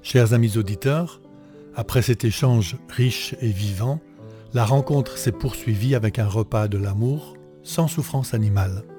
Chers amis auditeurs, après cet échange riche et vivant, la rencontre s'est poursuivie avec un repas de l'amour sans souffrance animale.